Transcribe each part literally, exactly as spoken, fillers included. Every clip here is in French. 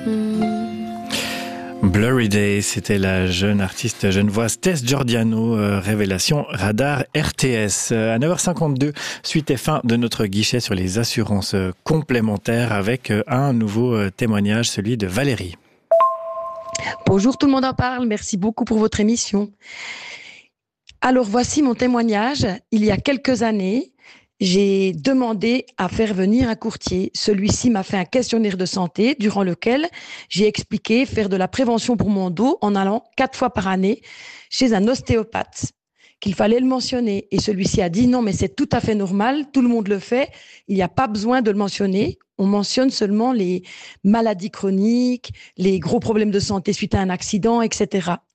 Blurry Day, c'était la jeune artiste genevoise Tess Giordiano, euh, révélation Radar R T S. À neuf heures cinquante-deux, suite et fin de notre guichet sur les assurances complémentaires avec un nouveau témoignage, celui de Valérie. Bonjour, tout le monde en parle. Merci beaucoup pour votre émission. Alors, voici mon témoignage. Il y a quelques années, j'ai demandé à faire venir un courtier. Celui-ci m'a fait un questionnaire de santé durant lequel j'ai expliqué faire de la prévention pour mon dos en allant quatre fois par année chez un ostéopathe, qu'il fallait le mentionner. Et celui-ci a dit non, mais c'est tout à fait normal, tout le monde le fait, il n'y a pas besoin de le mentionner. On mentionne seulement les maladies chroniques, les gros problèmes de santé suite à un accident, et cetera.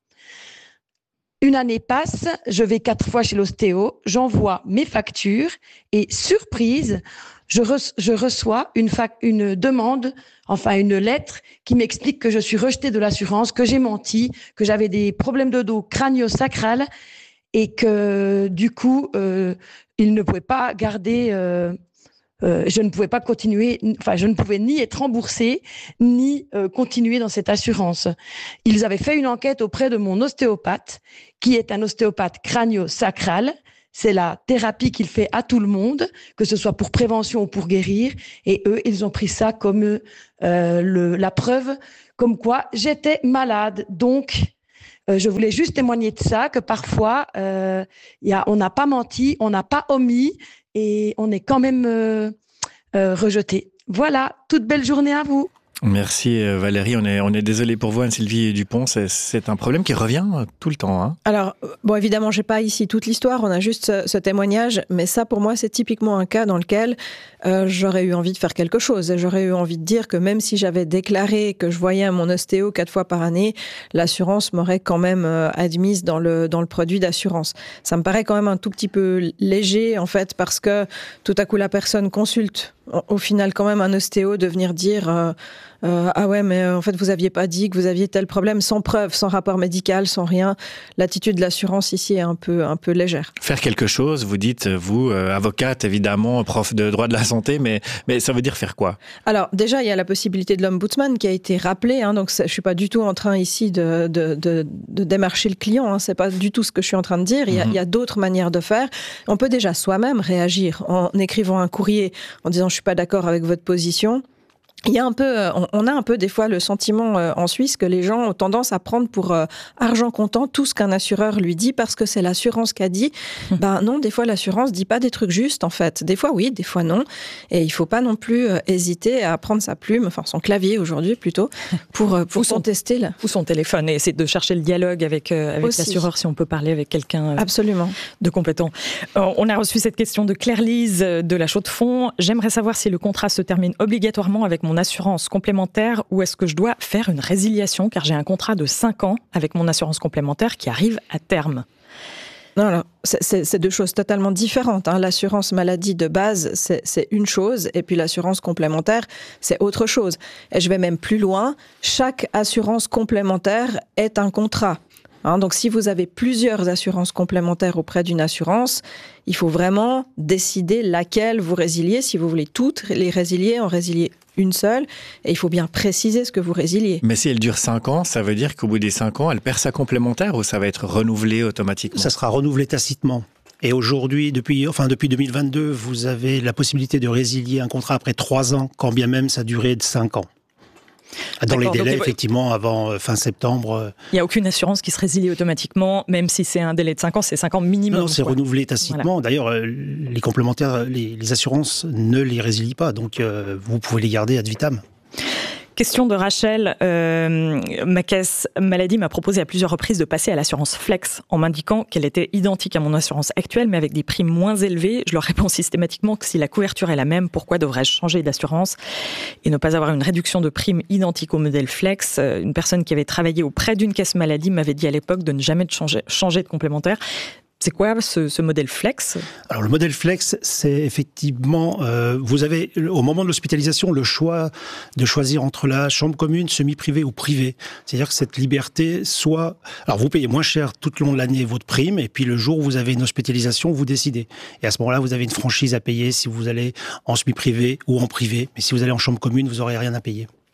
Une année passe, je vais quatre fois chez l'ostéo, j'envoie mes factures et surprise, je, re- je reçois une, fac- une demande, enfin une lettre qui m'explique que je suis rejetée de l'assurance, que j'ai menti, que j'avais des problèmes de dos crânio-sacral et que du coup, euh, ils ne pouvaient pas garder... Euh, Euh, je ne pouvais pas continuer, enfin, je ne pouvais ni être remboursée, ni euh, continuer dans cette assurance. Ils avaient fait une enquête auprès de mon ostéopathe, qui est un ostéopathe crânio-sacral. C'est la thérapie qu'il fait à tout le monde, que ce soit pour prévention ou pour guérir. Et eux, ils ont pris ça comme euh, le, la preuve, comme quoi j'étais malade. Donc, euh, je voulais juste témoigner de ça, que parfois, euh, y a, on n'a pas menti, on n'a pas omis, et on est quand même euh, euh, rejeté. Voilà, toute belle journée à vous. Merci Valérie, on est, on est désolé pour vous Anne-Sylvie Dupont, c'est, c'est un problème qui revient tout le temps. Hein. Alors, bon évidemment, j'ai pas ici toute l'histoire, on a juste ce, ce témoignage, mais ça pour moi c'est typiquement un cas dans lequel euh, j'aurais eu envie de faire quelque chose. J'aurais eu envie de dire que même si j'avais déclaré que je voyais mon ostéo quatre fois par année, l'assurance m'aurait quand même euh, admise dans le, dans le produit d'assurance. Ça me paraît quand même un tout petit peu léger en fait, parce que tout à coup la personne consulte au final quand même un ostéo de venir dire euh, euh, ah ouais mais en fait vous aviez pas dit que vous aviez tel problème, sans preuve, sans rapport médical, sans rien. L'attitude de l'assurance ici est un peu un peu légère. Faire quelque chose, vous dites vous euh, avocate évidemment, prof de droit de la santé, mais mais ça veut dire faire quoi? Alors déjà il y a la possibilité de l'ombudsman qui a été rappelée, hein, donc je suis pas du tout en train ici de de de, de démarcher le client, hein, c'est pas du tout ce que je suis en train de dire. Il y a, mm-hmm. il y a d'autres manières de faire. On peut déjà soi-même réagir en écrivant un courrier en disant je suis pas d'accord avec votre position. Il y a un peu, on a un peu des fois le sentiment en Suisse que les gens ont tendance à prendre pour argent comptant tout ce qu'un assureur lui dit parce que c'est l'assurance qui a dit. Ben non, des fois l'assurance dit pas des trucs justes en fait. Des fois oui, des fois non. Et il faut pas non plus hésiter à prendre sa plume, enfin son clavier aujourd'hui plutôt, pour pour son, contester là. Ou son téléphone et essayer de chercher le dialogue avec avec Aussi. l'assureur si on peut parler avec quelqu'un. Absolument. De compétent. On a reçu cette question de Claire-Lise de la Chaux-de-Fonds. J'aimerais savoir si le contrat se termine obligatoirement avec mon assurance complémentaire ou est-ce que je dois faire une résiliation car j'ai un contrat de cinq ans avec mon assurance complémentaire qui arrive à terme. Non, alors, c'est, c'est, c'est deux choses totalement différentes. Hein. L'assurance maladie de base, c'est, c'est une chose, et puis l'assurance complémentaire, c'est autre chose. Et je vais même plus loin, chaque assurance complémentaire est un contrat. Hein, donc, si vous avez plusieurs assurances complémentaires auprès d'une assurance, il faut vraiment décider laquelle vous résiliez. Si vous voulez toutes les résilier, en résilier une seule. Et il faut bien préciser ce que vous résiliez. Mais si elle dure cinq ans, ça veut dire qu'au bout des cinq ans, elle perd sa complémentaire ou ça va être renouvelé automatiquement? Ça sera renouvelé tacitement. Et aujourd'hui, depuis, enfin, depuis deux mille vingt-deux, vous avez la possibilité de résilier un contrat après trois ans, quand bien même sa durée est de cinq ans. Dans D'accord, les délais, donc, effectivement, avant euh, fin septembre. Il n'y a aucune assurance qui se résilie automatiquement, même si c'est un délai de cinq ans, c'est cinq ans minimum. Non, non c'est quoi. renouvelé tacitement. Voilà. D'ailleurs, euh, les complémentaires, les, les assurances ne les résilient pas, donc euh, vous pouvez les garder ad vitam. Question de Rachel. Euh, ma caisse maladie m'a proposé à plusieurs reprises de passer à l'assurance Flex en m'indiquant qu'elle était identique à mon assurance actuelle mais avec des prix moins élevés. Je leur réponds systématiquement que si la couverture est la même, pourquoi devrais-je changer d'assurance et ne pas avoir une réduction de prime identique au modèle Flex? Une personne qui avait travaillé auprès d'une caisse maladie m'avait dit à l'époque de ne jamais changer, changer de complémentaire. C'est quoi ce, ce modèle Flex? Alors le modèle Flex, c'est effectivement, euh, vous avez au moment de l'hospitalisation le choix de choisir entre la chambre commune, semi-privée ou privée. C'est-à-dire que cette liberté, soit, alors vous payez moins cher tout le long de l'année votre prime, et puis le jour où vous avez une hospitalisation, vous décidez. Et à ce moment-là, vous avez une franchise à payer si vous allez en semi-privé ou en privé. Mais si vous allez en chambre commune, vous n'aurez rien à payer.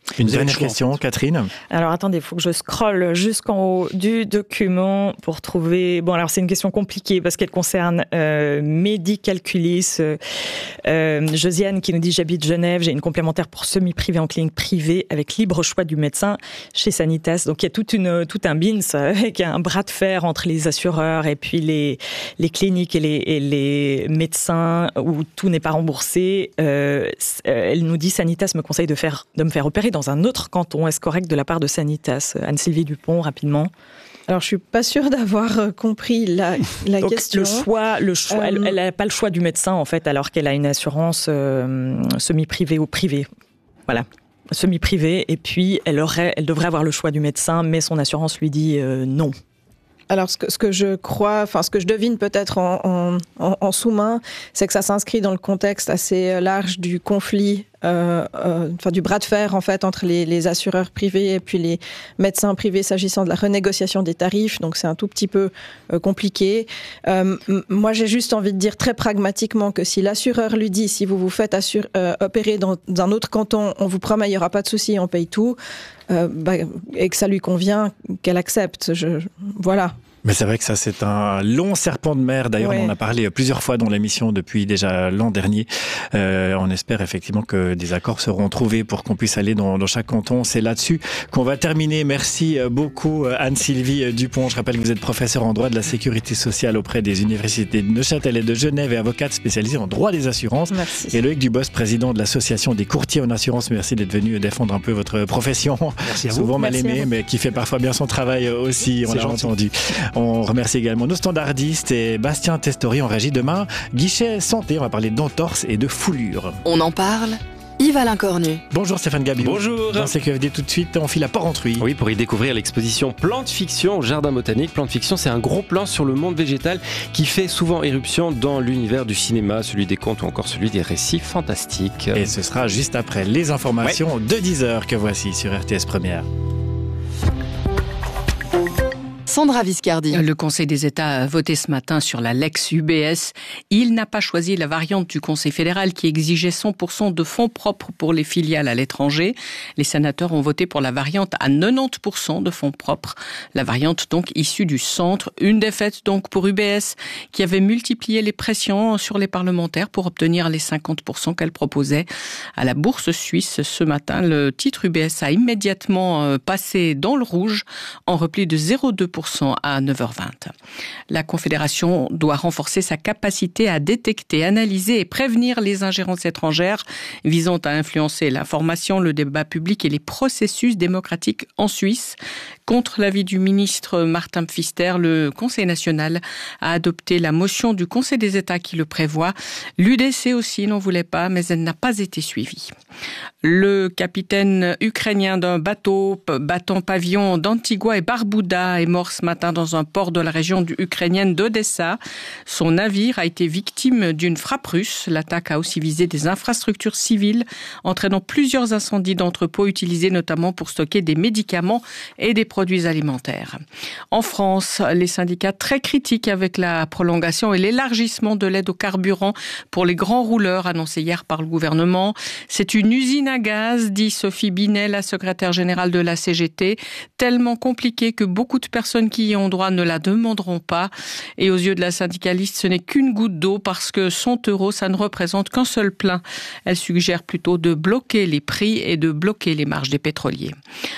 Une dernière question, Catherine. Alors attendez, il faut que je scrolle jusqu'en haut du document pour trouver... Bon, alors c'est une question compliquée parce qu'elle concerne euh, Medicalculis. Euh, euh, Josiane qui nous dit « J'habite Genève, j'ai une complémentaire pour semi-privé en clinique privée avec libre choix du médecin chez Sanitas. » Donc il y a toute une, tout un B I N S avec un bras de fer entre les assureurs et puis les, les cliniques et les, et les médecins où tout n'est pas remboursé. Euh, elle nous dit « Sanitas me conseille de, faire, de me faire opérer dans un autre canton. » Est-ce correct de la part de Sanitas? Anne-Sylvie Dupont, rapidement. Alors, je suis pas sûre d'avoir compris la, la Donc, question. Le choix, le choix, euh... elle n'a pas le choix du médecin, en fait, alors qu'elle a une assurance euh, semi-privée ou privée. Voilà. Semi-privée. Et puis, elle aurait, elle devrait avoir le choix du médecin, mais son assurance lui dit euh, non. Alors, ce que, ce que je crois, enfin, ce que je devine peut-être en, en, en sous-main, c'est que ça s'inscrit dans le contexte assez large du conflit, euh, euh, enfin, du bras de fer, en fait, entre les, les assureurs privés et puis les médecins privés s'agissant de la renégociation des tarifs. Donc, c'est un tout petit peu euh, compliqué. Euh, m- moi, j'ai juste envie de dire très pragmatiquement que si l'assureur lui dit, si vous vous faites assure, euh, opérer dans, dans un autre canton, on vous promet, il n'y aura pas de souci, on paye tout, euh, bah, et que ça lui convient, qu'elle accepte. Je, je, voilà. Mais c'est vrai que ça, c'est un long serpent de mer. D'ailleurs, ouais. On en a parlé plusieurs fois dans l'émission depuis déjà l'an dernier. Euh, on espère effectivement que des accords seront trouvés pour qu'on puisse aller dans, dans chaque canton. C'est là-dessus qu'on va terminer. Merci beaucoup Anne-Sylvie Dupont. Je rappelle que vous êtes professeure en droit de la sécurité sociale auprès des universités de Neuchâtel et de Genève et avocate spécialisée en droit des assurances. Merci. Et Loïc Dubos, président de l'association des courtiers en assurance. Merci d'être venu défendre un peu votre profession. Merci à vous. Souvent mal Merci aimée, mais qui fait parfois bien son travail aussi. On l'a entendu. On remercie également nos standardistes et Bastien Testori en régie. Demain, guichet santé, on va parler d'entorse et de foulure. On en parle, Yves-Alain Cornu. Bonjour Stéphane Gabiot. Bonjour. Dans C Q F D tout de suite, on file à Port-Entruy. Oui, pour y découvrir l'exposition Plantes Fiction au Jardin Botanique. Plantes Fiction, c'est un gros plan sur le monde végétal qui fait souvent éruption dans l'univers du cinéma, celui des contes ou encore celui des récits fantastiques. Et ce sera juste après les informations ouais. de dix heures que voici sur R T S Première. Sandra Viscardi. Le Conseil des États a voté ce matin sur la Lex U B S. Il n'a pas choisi la variante du Conseil fédéral qui exigeait cent pour cent de fonds propres pour les filiales à l'étranger. Les sénateurs ont voté pour la variante à quatre-vingt-dix pour cent de fonds propres. La variante donc issue du centre. Une défaite donc pour U B S qui avait multiplié les pressions sur les parlementaires pour obtenir les cinquante pour cent qu'elle proposait. À la bourse suisse ce matin, le titre U B S a immédiatement passé dans le rouge en repli de zéro virgule deux pour cent à neuf heures vingt. La Confédération doit renforcer sa capacité à détecter, analyser et prévenir les ingérences étrangères visant à influencer l'information, le débat public et les processus démocratiques en Suisse. Contre l'avis du ministre Martin Pfister, le Conseil national a adopté la motion du Conseil des États qui le prévoit. L'U D C aussi n'en voulait pas, mais elle n'a pas été suivie. Le capitaine ukrainien d'un bateau battant pavillon d'Antigua et Barbuda est mort ce matin dans un port de la région ukrainienne d'Odessa. Son navire a été victime d'une frappe russe. L'attaque a aussi visé des infrastructures civiles, entraînant plusieurs incendies d'entrepôts utilisés notamment pour stocker des médicaments et des produits alimentaires. En France, les syndicats très critiques avec la prolongation et l'élargissement de l'aide au carburant pour les grands rouleurs annoncé hier par le gouvernement. C'est une usine à gaz, dit Sophie Binet, la secrétaire générale de la C G T, tellement compliquée que beaucoup de personnes qui y ont droit ne la demanderont pas. Et aux yeux de la syndicaliste, ce n'est qu'une goutte d'eau parce que cent euros, ça ne représente qu'un seul plein. Elle suggère plutôt de bloquer les prix et de bloquer les marges des pétroliers.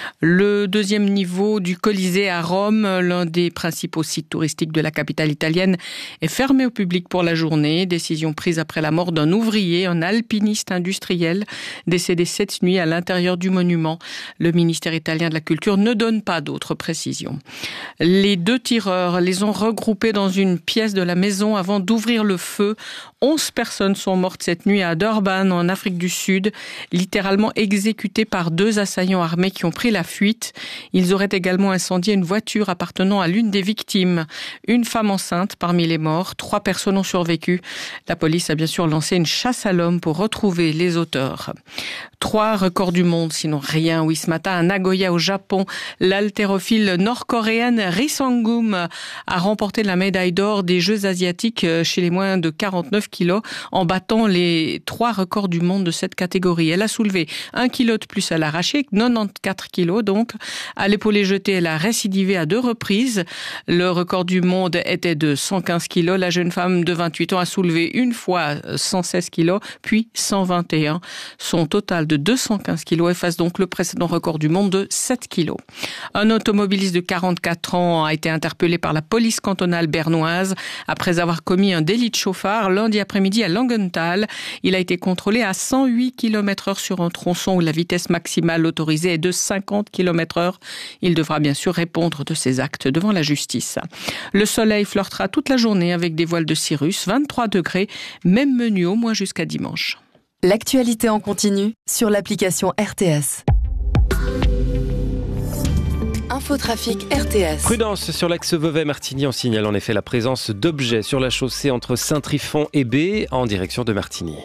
Le deuxième niveau du Colisée à Rome, l'un des principaux sites touristiques de la capitale italienne, est fermé au public pour la journée. Décision prise après la mort d'un ouvrier, un alpiniste industriel, décédé cette nuit à l'intérieur du monument. Le ministère italien de la Culture ne donne pas d'autres précisions. Les deux tireurs les ont regroupés dans une pièce de la maison avant d'ouvrir le feu. Onze personnes sont mortes cette nuit à Durban, en Afrique du Sud, littéralement exécutées par deux assaillants armés qui ont pris la fuite. Ils auraient également incendié une voiture appartenant à l'une des victimes. Une femme enceinte parmi les morts. Trois personnes ont survécu. La police a bien sûr lancé une chasse à l'homme pour retrouver les auteurs. Trois records du monde, sinon rien. Oui, ce matin, à Nagoya, au Japon, l'haltérophile nord-coréenne Risangum a remporté la médaille d'or des Jeux asiatiques chez les moins de quarante-neuf kilos en battant les trois records du monde de cette catégorie. Elle a soulevé un kilo de plus à l'arraché, quatre-vingt-quatorze kilos donc. À l'épaulé jeté, elle a récidivé à deux reprises. Le record du monde était de cent quinze kilos. La jeune femme de vingt-huit ans a soulevé une fois cent seize kilos, puis cent vingt et un. Son total de deux cent quinze kilos efface donc le précédent record du monde de sept kilos. Un automobiliste de quarante-quatre ans a été interpellé par la police cantonale bernoise après avoir commis un délit de chauffard lundi après-midi à Langenthal. Il a été contrôlé à cent huit kilomètres heure sur un tronçon où la vitesse maximale autorisée est de cinquante kilomètres heure. Il devra bien sûr répondre de ses actes devant la justice. Le soleil flirtera toute la journée avec des voiles de cirrus, vingt-trois degrés, même menu au moins jusqu'à dimanche. L'actualité en continu sur l'application R T S. Infotrafic R T S. Prudence sur l'axe Vevey-Martigny. On signale en effet la présence d'objets sur la chaussée entre Saint-Trifon et B en direction de Martigny.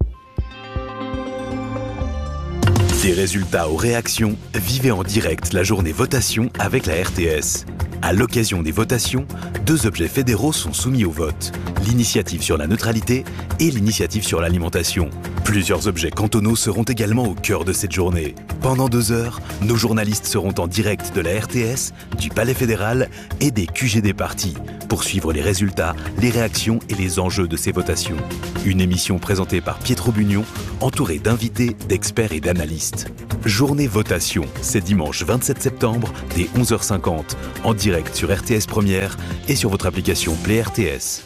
Des résultats aux réactions, vivez en direct la journée votation avec la R T S. À l'occasion des votations, deux objets fédéraux sont soumis au vote. L'initiative sur la neutralité et l'initiative sur l'alimentation. Plusieurs objets cantonaux seront également au cœur de cette journée. Pendant deux heures, nos journalistes seront en direct de la R T S, du Palais fédéral et des Q G des partis pour suivre les résultats, les réactions et les enjeux de ces votations. Une émission présentée par Pietro Bugnon, entourée d'invités, d'experts et d'analystes. Journée votation, c'est dimanche vingt-sept septembre dès onze heures cinquante, en direct sur R T S Première et sur votre application Play R T S.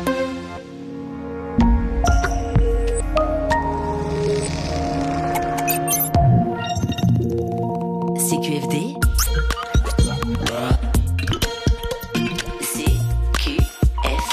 C Q F D. C Q F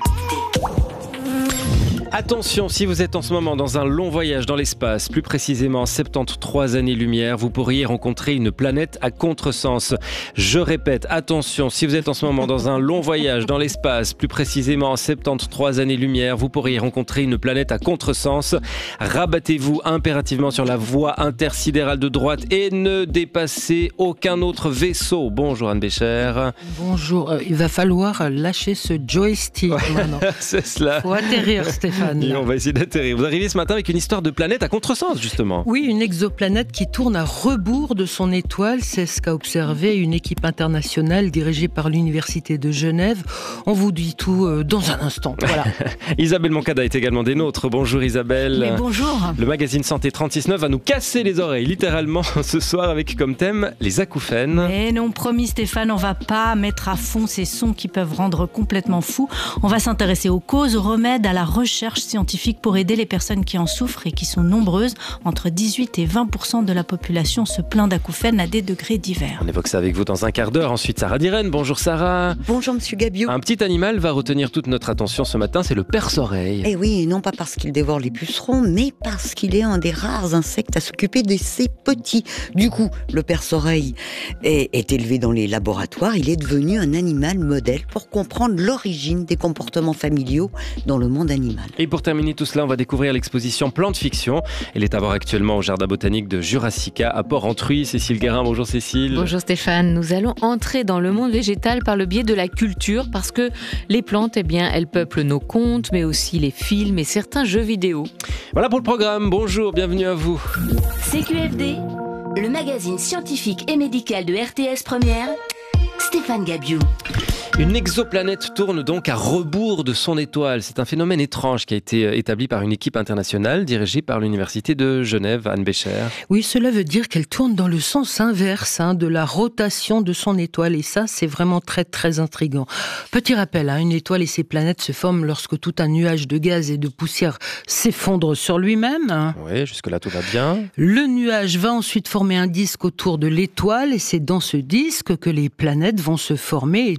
D. Attention, si vous êtes en ce moment dans un long voyage dans l'espace, plus précisément soixante-treize années-lumière, vous pourriez rencontrer une planète à contresens. Je répète, attention, si vous êtes en ce moment dans un long voyage dans l'espace, plus précisément soixante-treize années-lumière, vous pourriez rencontrer une planète à contresens. Rabattez-vous impérativement sur la voie intersidérale de droite et ne dépassez aucun autre vaisseau. Bonjour Anne Bécher. Bonjour, euh, il va falloir lâcher ce joystick maintenant. C'est cela. Faut atterrir, Stéphane. Et on va essayer d'atterrir. Vous arrivez ce matin avec une histoire de planète à contresens, justement. Oui, une exoplanète qui tourne à rebours de son étoile. C'est ce qu'a observé une équipe internationale dirigée par l'Université de Genève. On vous dit tout euh, dans un instant. Voilà. Isabelle Moncada est également des nôtres. Bonjour Isabelle. Mais bonjour. Le magazine Santé trente-six neuf va nous casser les oreilles, littéralement, ce soir, avec comme thème les acouphènes. Et non, promis Stéphane, on va pas mettre à fond ces sons qui peuvent rendre complètement fou. On va s'intéresser aux causes, aux remèdes, à la recherche scientifique pour aider les personnes qui en souffrent et qui sont nombreuses. Entre dix-huit et vingt pour cent de la population se plaint d'acouphènes à des degrés divers. On évoque ça avec vous dans un quart d'heure. Ensuite, Sarah Diren. Bonjour Sarah. Bonjour Monsieur Gabiou. Un petit animal va retenir toute notre attention ce matin, c'est le perce-oreille. Eh oui, non pas parce qu'il dévore les pucerons, mais parce qu'il est un des rares insectes à s'occuper de ses petits. Du coup, le perce-oreille est, est élevé dans les laboratoires. Il est devenu un animal modèle pour comprendre l'origine des comportements familiaux dans le monde animal. Et pour terminer tout cela, on va découvrir l'exposition Plante Fiction. Elle est à voir actuellement au Jardin botanique de Jurassica à Port-Entruy. Cécile Guérin, bonjour Cécile. Bonjour Stéphane. Nous allons entrer dans le monde végétal par le biais de la culture parce que les plantes, eh bien, elles peuplent nos contes, mais aussi les films et certains jeux vidéo. Voilà pour le programme. Bonjour, bienvenue à vous. C Q F D, le magazine scientifique et médical de R T S Première, Stéphane Gabiou. Une exoplanète tourne donc à rebours de son étoile. C'est un phénomène étrange qui a été établi par une équipe internationale dirigée par l'Université de Genève, Anne Bécher. Oui, cela veut dire qu'elle tourne dans le sens inverse hein, de la rotation de son étoile. Et ça, c'est vraiment très, très intriguant. Petit rappel, hein, une étoile et ses planètes se forment lorsque tout un nuage de gaz et de poussière s'effondre sur lui-même. Hein. Oui, jusque-là, tout va bien. Le nuage va ensuite former un disque autour de l'étoile et c'est dans ce disque que les planètes vont se former et tourner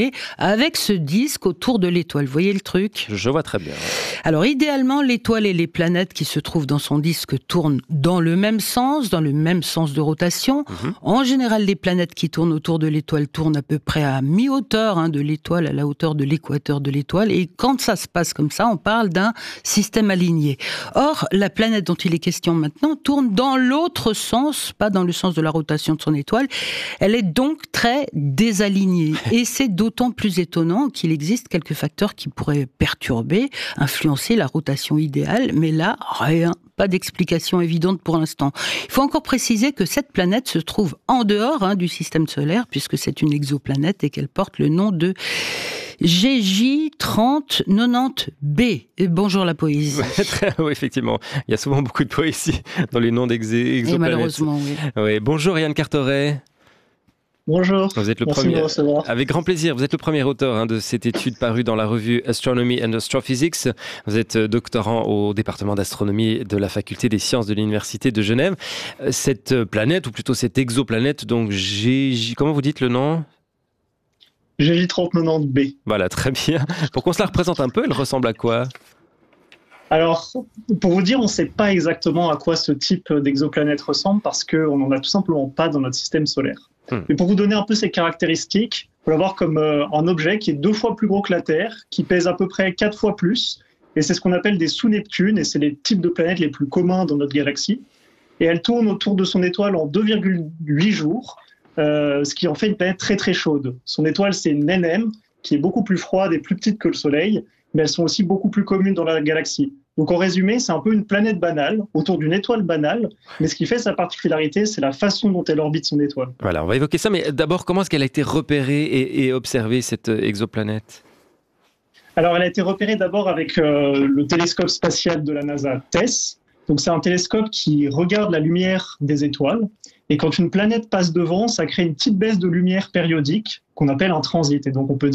aligné avec ce disque autour de l'étoile. Vous voyez le truc ? Je vois très bien. Alors idéalement, l'étoile et les planètes qui se trouvent dans son disque tournent dans le même sens, dans le même sens de rotation. Mmh. En général, les planètes qui tournent autour de l'étoile tournent à peu près à mi-hauteur hein, de l'étoile, à la hauteur de l'équateur de l'étoile. Et quand ça se passe comme ça, on parle d'un système aligné. Or, la planète dont il est question maintenant tourne dans l'autre sens, pas dans le sens de la rotation de son étoile. Elle est donc très désalignée. Et c'est d'autant plus étonnant qu'il existe quelques facteurs qui pourraient perturber, influencer la rotation idéale. Mais là, rien. Pas d'explication évidente pour l'instant. Il faut encore préciser que cette planète se trouve en dehors hein, du système solaire, puisque c'est une exoplanète et qu'elle porte le nom de G J trente quatre-vingt-dix b. Et bonjour la poésie. Oui, effectivement. Il y a souvent beaucoup de poésie dans les noms d'exoplanètes. Et malheureusement, oui. Oui. Bonjour Yann Carteret. Bonjour. Vous êtes le Merci premier. de me recevoir. Avec grand plaisir. Vous êtes le premier auteur hein, de cette étude parue dans la revue Astronomy and Astrophysics. Vous êtes doctorant au département d'astronomie de la faculté des sciences de l'université de Genève. Cette planète, ou plutôt cette exoplanète, donc G J, comment vous dites le nom ? G J trente quatre-vingt-dix b. Voilà, très bien. Pour qu'on se la représente un peu, elle ressemble à quoi ? Alors, pour vous dire, on ne sait pas exactement à quoi ce type d'exoplanète ressemble parce qu'on n'en a tout simplement pas dans notre système solaire. Hmm. Mais pour vous donner un peu ses caractéristiques, il faut la voir comme euh, un objet qui est deux fois plus gros que la Terre, qui pèse à peu près quatre fois plus, et c'est ce qu'on appelle des sous-Neptunes, et c'est les types de planètes les plus communs dans notre galaxie. Et elle tourne autour de son étoile en deux virgule huit jours, euh, ce qui en fait une planète très très chaude. Son étoile, c'est une N M, qui est beaucoup plus froide et plus petite que le Soleil, mais elles sont aussi beaucoup plus communes dans la galaxie. Donc en résumé, c'est un peu une planète banale, autour d'une étoile banale, mais ce qui fait sa particularité, c'est la façon dont elle orbite son étoile. Voilà, on va évoquer ça, mais d'abord, comment est-ce qu'elle a été repérée et, et observée, cette exoplanète ? Alors elle a été repérée d'abord avec euh, le télescope spatial de la NASA TESS. Donc c'est un télescope qui regarde la lumière des étoiles, et quand une planète passe devant, ça crée une petite baisse de lumière périodique qu'on appelle un transit. Et donc on peut dire